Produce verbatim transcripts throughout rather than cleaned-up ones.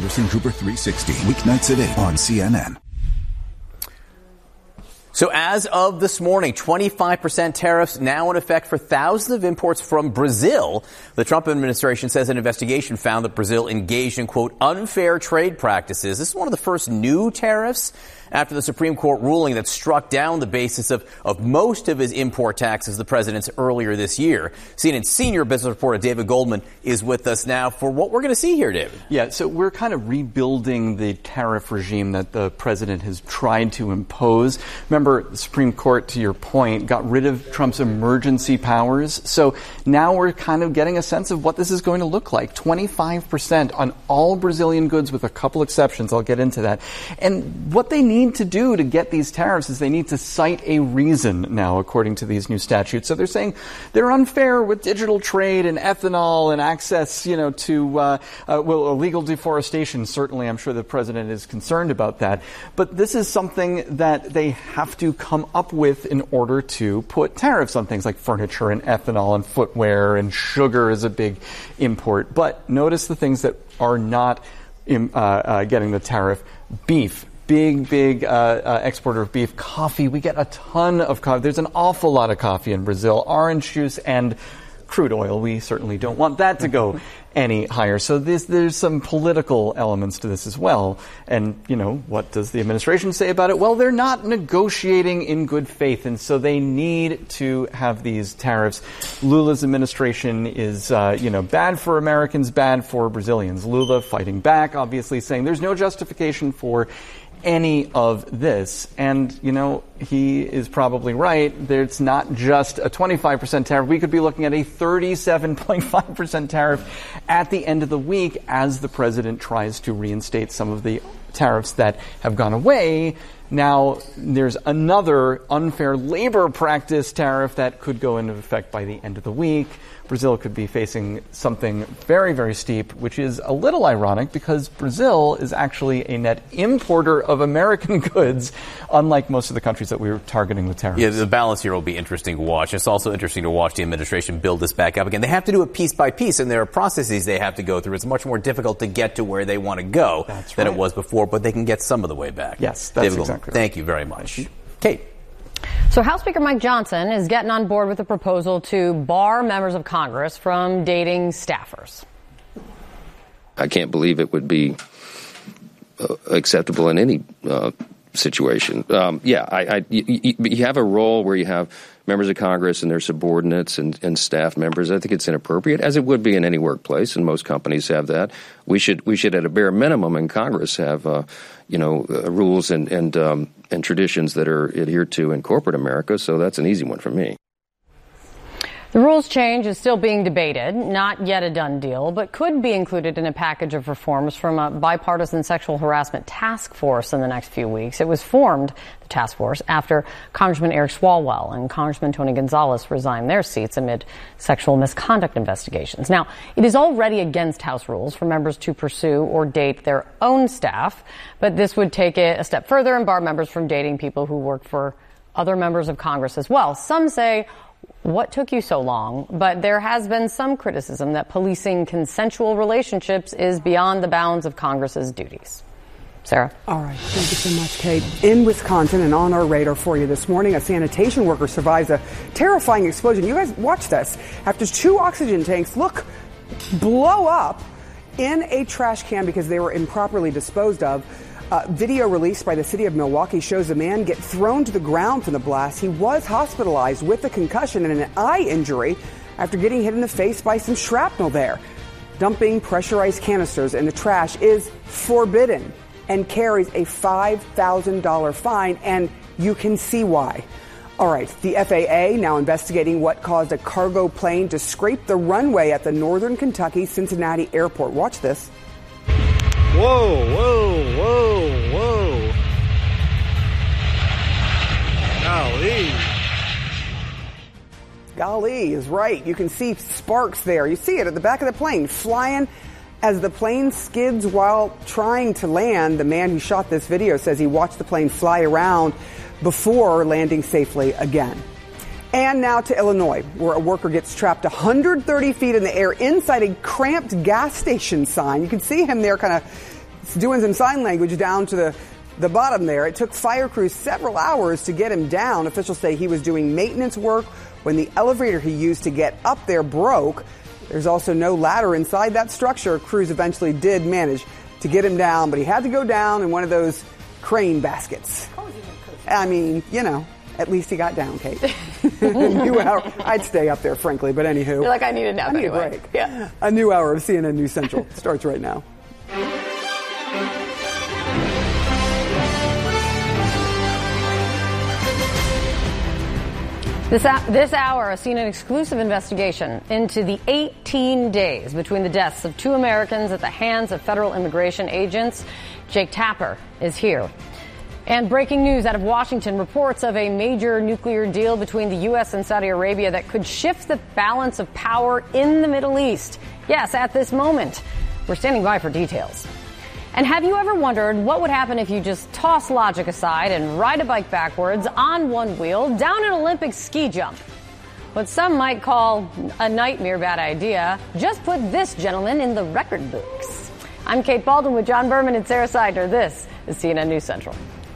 Anderson Cooper three sixty, weeknights at eight on C N N. So as of this morning, twenty-five percent tariffs now in effect for thousands of imports from Brazil. The Trump administration says an investigation found that Brazil engaged in, quote, unfair trade practices. This is one of the first new tariffs after the Supreme Court ruling that struck down the basis of, of most of his import taxes, the president's earlier this year. C N N senior business reporter David Goldman is with us now for what we're going to see here, David. Yeah, so we're kind of rebuilding the tariff regime that the president has tried to impose. Remember, the Supreme Court, to your point, got rid of Trump's emergency powers. So now we're kind of getting a sense of what this is going to look like. twenty-five percent on all Brazilian goods with a couple exceptions. I'll get into that. And what they need to do to get these tariffs is they need to cite a reason now, according to these new statutes. So they're saying they're unfair with digital trade and ethanol and access, you know, to, uh, uh, well, illegal deforestation. Certainly, I'm sure the president is concerned about that. But this is something that they have to come up with in order to put tariffs on things like furniture and ethanol and footwear, and sugar is a big import. But notice the things that are not in, uh, uh, getting the tariff. Beef. Big, big uh, uh, exporter of beef. Coffee. We get a ton of coffee. There's an awful lot of coffee in Brazil. Orange juice and crude oil. We certainly don't want that to go any higher. So this, there's some political elements to this as well. And, you know, what does the administration say about it? Well, they're not negotiating in good faith, and so they need to have these tariffs. Lula's administration is, uh, you know, bad for Americans, bad for Brazilians. Lula fighting back, obviously saying there's no justification for any of this. And, you know, he is probably right. It's not just a twenty-five percent tariff. We could be looking at a thirty-seven point five percent tariff at the end of the week as the president tries to reinstate some of the tariffs that have gone away. Now, there's another unfair labor practice tariff that could go into effect by the end of the week. Brazil could be facing something very, very steep, which is a little ironic because Brazil is actually a net importer of American goods, unlike most of the countries that we were targeting with tariffs. Yeah, the balance here will be interesting to watch. It's also interesting to watch the administration build this back up again. They have to do it piece by piece, and there are processes they have to go through. It's much more difficult to get to where they want to go that's than right. it was before, but they can get some of the way back. Yes, that's David, exactly right. Thank you very much. Kate. So House Speaker Mike Johnson is getting on board with a proposal to bar members of Congress from dating staffers. I can't believe it would be uh, acceptable in any uh, situation. Um, yeah, I, I, you, you have a role where you have members of Congress and their subordinates and, and staff members. I think it's inappropriate, as it would be in any workplace, and most companies have that. We should, we should at a bare minimum in Congress have, uh, you know, uh, rules and and, um, and traditions that are adhered to in corporate America. So that's an easy one for me. The rules change is still being debated, not yet a done deal, but could be included in a package of reforms from a bipartisan sexual harassment task force in the next few weeks. It was formed, the task force, after Congressman Eric Swalwell and Congressman Tony Gonzalez resigned their seats amid sexual misconduct investigations. Now, it is already against House rules for members to pursue or date their own staff, but this would take it a step further and bar members from dating people who work for other members of Congress as well. Some say, what took you so long? But there has been some criticism that policing consensual relationships is beyond the bounds of Congress's duties. Sarah? All right. Thank you so much, Kate. In Wisconsin and on our radar for you this morning, a sanitation worker survives a terrifying explosion. You guys watch this. After two oxygen tanks, look, blow up in a trash can because they were improperly disposed of. Uh, video released by the city of Milwaukee shows a man get thrown to the ground from the blast. He was hospitalized with a concussion and an eye injury after getting hit in the face by some shrapnel there. Dumping pressurized canisters in the trash is forbidden and carries a five thousand dollars fine, and you can see why. All right, the F A A now investigating what caused a cargo plane to scrape the runway at the Northern Kentucky Cincinnati Airport. Watch this. Whoa, whoa, whoa, whoa. Golly. Golly is right. You can see sparks there. You see it at the back of the plane flying as the plane skids while trying to land. The man who shot this video says he watched the plane fly around before landing safely again. And now to Illinois, where a worker gets trapped one hundred thirty feet in the air inside a cramped gas station sign. You can see him there kind of doing some sign language down to the, the bottom there. It took fire crews several hours to get him down. Officials say he was doing maintenance work when the elevator he used to get up there broke. There's also no ladder inside that structure. Crews eventually did manage to get him down, but he had to go down in one of those crane baskets. I mean, you know, at least he got down, Kate. A new hour. I'd stay up there, frankly, but anywho. You're like, I need a nap I need anyway. a break. Yeah. A new hour of C N N News Central starts right now. This, this hour has seen an exclusive investigation into the eighteen days between the deaths of two Americans at the hands of federal immigration agents. Jake Tapper is here. And breaking news out of Washington, reports of a major nuclear deal between the U S and Saudi Arabia that could shift the balance of power in the Middle East. Yes, at this moment. We're standing by for details. And have you ever wondered what would happen if you just toss logic aside and ride a bike backwards on one wheel down an Olympic ski jump? What some might call a nightmare bad idea, just put this gentleman in the record books. I'm Kate Baldwin with John Berman and Sarah Seidner. This is C N N News Central.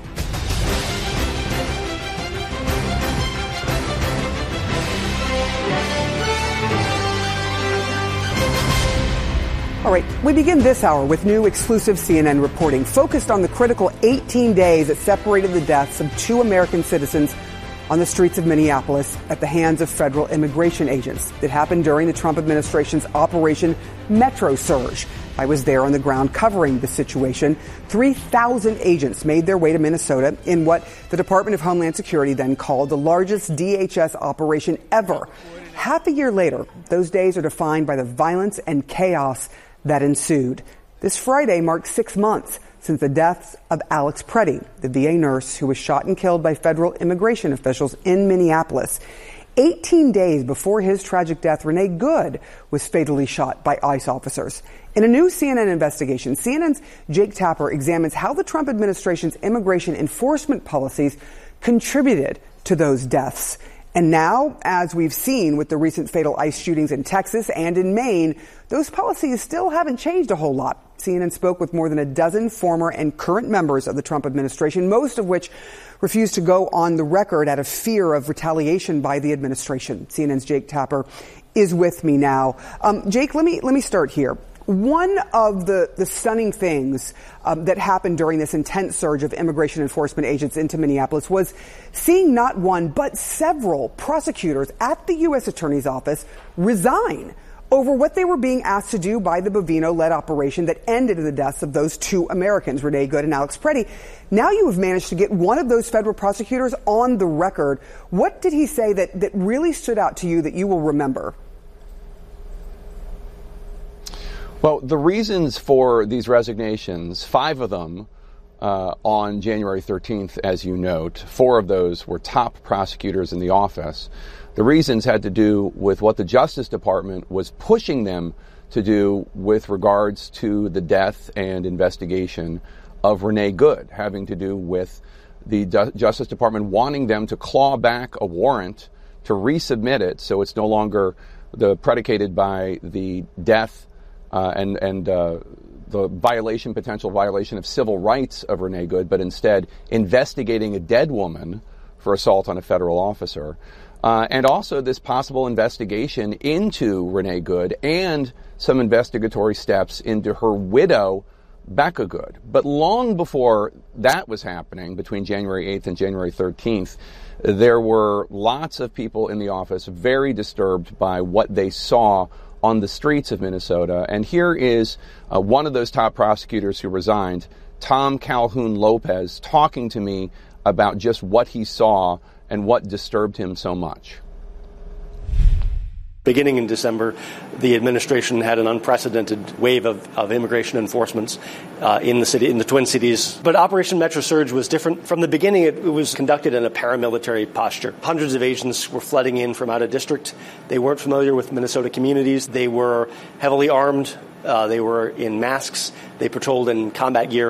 All right, we begin this hour with new exclusive C N N reporting focused on the critical eighteen days that separated the deaths of two American citizens on the streets of Minneapolis at the hands of federal immigration agents. It happened during the Trump administration's Operation Metro Surge. I was there on the ground covering the situation. three thousand agents made their way to Minnesota in what the Department of Homeland Security then called the largest D H S operation ever. Half a year later, those days are defined by the violence and chaos that ensued. This Friday marked six months since the deaths of Alex Preddy, the V A nurse who was shot and killed by federal immigration officials in Minneapolis. eighteen days before his tragic death, Renee Good was fatally shot by ICE officers. In a new C N N investigation, C N N's Jake Tapper examines how the Trump administration's immigration enforcement policies contributed to those deaths. And now, as we've seen with the recent fatal ICE shootings in Texas and in Maine, those policies still haven't changed a whole lot. C N N spoke with more than a dozen former and current members of the Trump administration, most of which refused to go on the record out of fear of retaliation by the administration. C N N's Jake Tapper is with me now. Um, Jake, let me let me start here. One of the, the stunning things um, that happened during this intense surge of immigration enforcement agents into Minneapolis was seeing not one but several prosecutors at the U S Attorney's Office resign over what they were being asked to do by the Bovino-led operation that ended in the deaths of those two Americans, Renee Good and Alex Preddy. Now you have managed to get one of those federal prosecutors on the record. What did he say that, that really stood out to you that you will remember? Well, the reasons for these resignations, five of them uh, on January thirteenth, as you note, four of those were top prosecutors in the office. The reasons had to do with what the Justice Department was pushing them to do with regards to the death and investigation of Renee Good, having to do with the D- Justice Department wanting them to claw back a warrant to resubmit it so it's no longer the predicated by the death Uh, and and uh, the violation, potential violation of civil rights of Renee Good, but instead investigating a dead woman for assault on a federal officer. Uh, and also this possible investigation into Renee Good and some investigatory steps into her widow, Becca Good. But long before that was happening, between January eighth and January thirteenth, there were lots of people in the office very disturbed by what they saw on the streets of Minnesota. And here is uh, one of those top prosecutors who resigned, Tom Calhoun Lopez, talking to me about just what he saw and what disturbed him so much. Beginning in December, the administration had an unprecedented wave of, of immigration enforcements uh, in the city, in the Twin Cities. But Operation Metro Surge was different. From the beginning, it, it was conducted in a paramilitary posture. Hundreds of agents were flooding in from out of district. They weren't familiar with Minnesota communities. They were heavily armed. Uh, they were in masks. They patrolled in combat gear.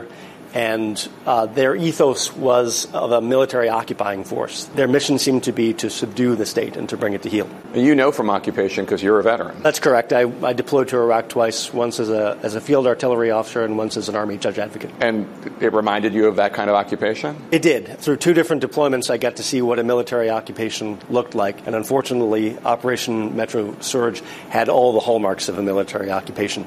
and uh, their ethos was of a military occupying force. Their mission seemed to be to subdue the state and to bring it to heel. You know from occupation because you're a veteran. That's correct. I, I deployed to Iraq twice, once as a as a field artillery officer and once as an Army judge advocate. And it reminded you of that kind of occupation? It did. Through two different deployments, I got to see what a military occupation looked like. And unfortunately, Operation Metro Surge had all the hallmarks of a military occupation.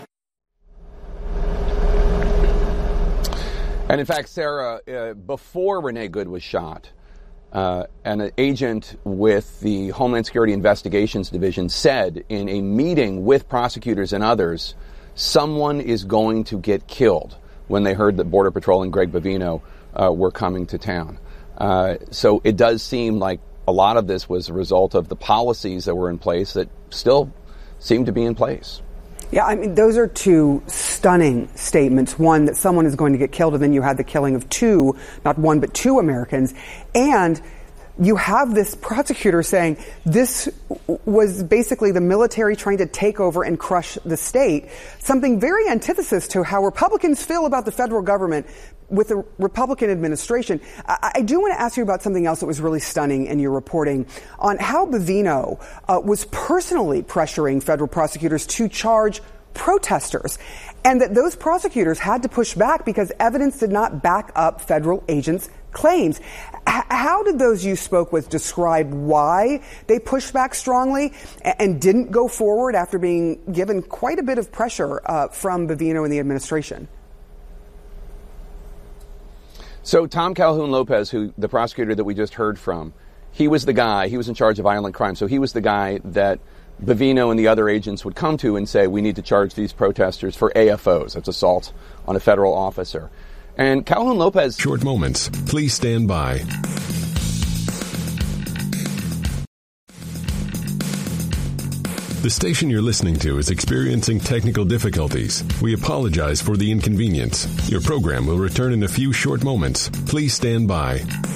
And in fact, Sarah, uh, before Renee Good was shot, uh, an agent with the Homeland Security Investigations Division said in a meeting with prosecutors and others, someone is going to get killed when they heard that Border Patrol and Greg Bavino uh, were coming to town. Uh, so it does seem like a lot of this was a result of the policies that were in place that still seem to be in place. Yeah, I mean, those are two stunning statements. One, that someone is going to get killed, and then you had the killing of two, not one, but two Americans. And you have this prosecutor saying this was basically the military trying to take over and crush the state, something very antithesis to how Republicans feel about the federal government with the Republican administration. I, I do want to ask you about something else that was really stunning in your reporting on how Bavino uh, was personally pressuring federal prosecutors to charge protesters, and that those prosecutors had to push back because evidence did not back up federal agents' claims. H- how did those you spoke with describe why they pushed back strongly and, and didn't go forward after being given quite a bit of pressure uh, from Bavino and the administration? So Tom Calhoun Lopez, who the prosecutor that we just heard from, he was the guy, he was in charge of violent crime. So he was the guy that Bavino and the other agents would come to and say, we need to charge these protesters for A F Os. That's assault on a federal officer. And Calhoun Lopez... Short moments. Please stand by. The station you're listening to is experiencing technical difficulties. We apologize for the inconvenience. Your program will return in a few short moments. Please stand by.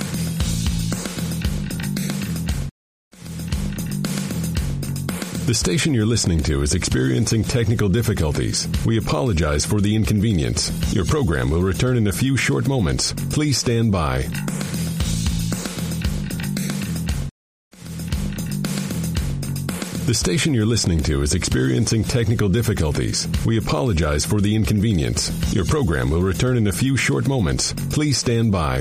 The station you're listening to is experiencing technical difficulties. We apologize for the inconvenience. Your program will return in a few short moments. Please stand by. The station you're listening to is experiencing technical difficulties. We apologize for the inconvenience. Your program will return in a few short moments. Please stand by.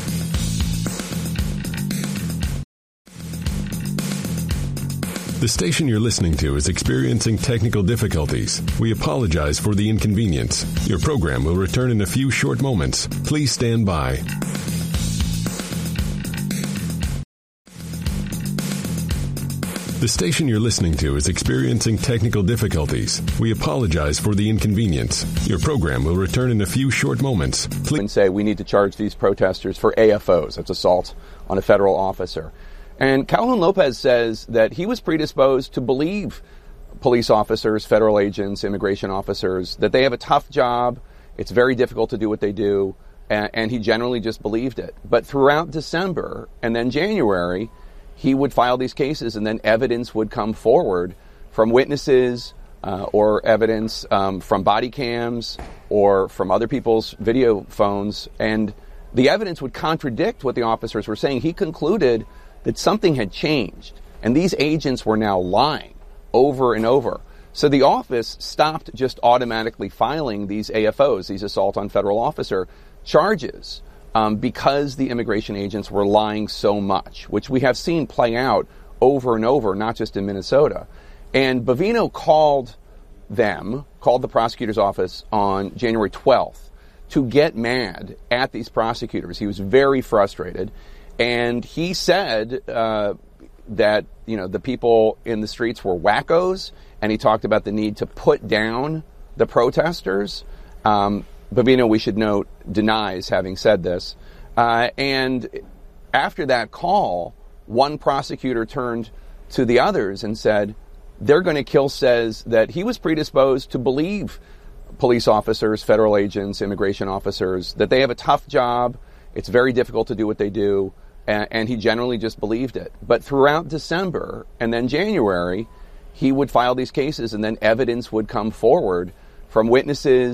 The station you're listening to is experiencing technical difficulties. We apologize for the inconvenience. Your program will return in a few short moments. Please stand by. The station you're listening to is experiencing technical difficulties. We apologize for the inconvenience. Your program will return in a few short moments. Please and say we need to charge these protesters for A F Os. That's assault on a federal officer. And Calhoun Lopez says that he was predisposed to believe police officers, federal agents, immigration officers, that they have a tough job. It's very difficult to do what they do. And, and he generally just believed it. But throughout December and then January, he would file these cases, and then evidence would come forward from witnesses uh, or evidence um, from body cams or from other people's video phones. And the evidence would contradict what the officers were saying. He concluded that something had changed, and these agents were now lying over and over. So the office stopped just automatically filing these A F Os, these assault on federal officer charges, um, because the immigration agents were lying so much, which we have seen play out over and over, not just in Minnesota. And Bavino called them, called the prosecutor's office on January twelfth to get mad at these prosecutors. He was very frustrated. And he said uh, that, you know, the people in the streets were wackos, and he talked about the need to put down the protesters. Um, Bavino, we should note, denies having said this. Uh, and after that call, one prosecutor turned to the others and said, they're going to kill, says that he was predisposed to believe police officers, federal agents, immigration officers, that they have a tough job. It's very difficult to do what they do. And he generally just believed it. But throughout December and then January, he would file these cases, and then evidence would come forward from witnesses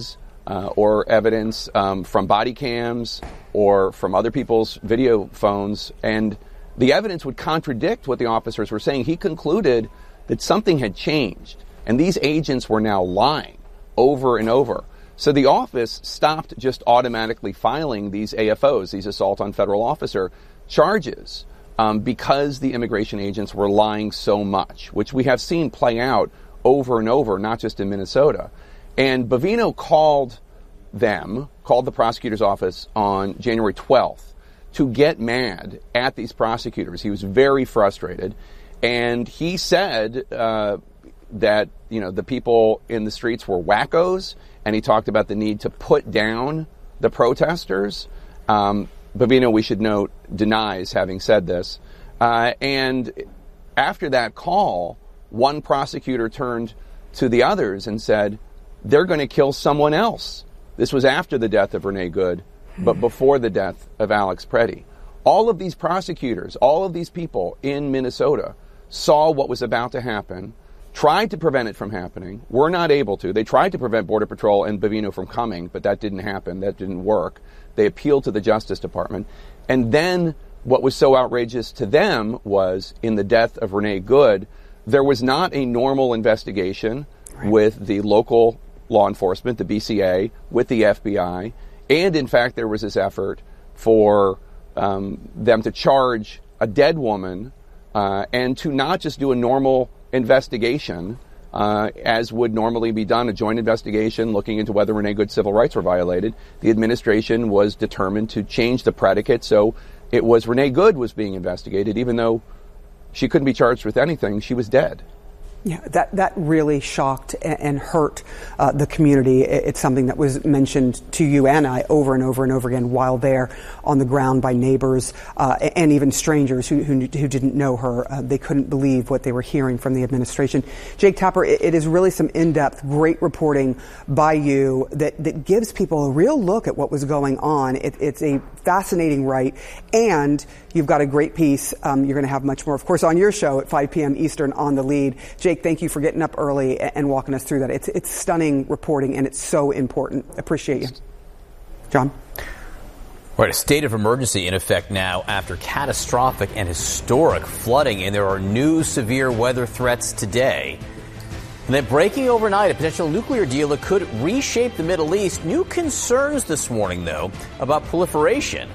uh, or evidence um, from body cams or from other people's video phones, and the evidence would contradict what the officers were saying. He concluded that something had changed, and these agents were now lying over and over. So the office stopped just automatically filing these A F Os, these assault on federal officer charges, um, because the immigration agents were lying so much, which we have seen play out over and over, not just in Minnesota. And Bovino called them, called the prosecutor's office on January twelfth to get mad at these prosecutors. He was very frustrated. And he said uh, that, you know, the people in the streets were wackos, and he talked about the need to put down the protesters. Um, Bovino, we should note, denies having said this. Uh, and after that call, one prosecutor turned to the others and said, they're going to kill someone else. This was after the death of Renee Good, but before the death of Alex Preddy. All of these prosecutors, all of these people in Minnesota saw what was about to happen, tried to prevent it from happening, were not able to. They tried to prevent Border Patrol and Bovino from coming, but that didn't happen. That didn't work. They appealed to the Justice Department. And then what was so outrageous to them was, in the death of Renee Good, there was not a normal investigation right. with the local law enforcement, the B C A, with the F B I. And, in fact, there was this effort for um, them to charge a dead woman uh, and to not just do a normal investigation, uh, as would normally be done, a joint investigation looking into whether Renee Good's civil rights were violated. The administration was determined to change the predicate, so it was Renee Good was being investigated, even though she couldn't be charged with anything. She was dead. Yeah, that, that really shocked and hurt uh, the community. It's something that was mentioned to you and I over and over and over again while there on the ground by neighbors uh, and even strangers who, who, who didn't know her. Uh, they couldn't believe what they were hearing from the administration. Jake Tapper, it, it is really some in-depth, great reporting by you that, that gives people a real look at what was going on. It, it's a fascinating write, and you've got a great piece. Um, you're going to have much more, of course, on your show at five p.m. Eastern on The Lead. Jake, thank you for getting up early and walking us through that. It's it's stunning reporting, and it's so important. Appreciate you. John? Right, a state of emergency in effect now after catastrophic and historic flooding, and there are new severe weather threats today. And then breaking overnight, a potential nuclear deal that could reshape the Middle East. New concerns this morning, though, about proliferation.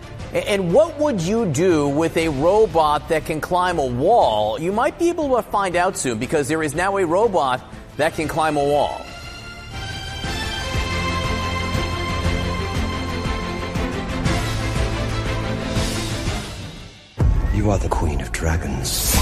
And what would you do with a robot that can climb a wall? You might be able to find out soon, because there is now a robot that can climb a wall. You are the Queen of Dragons.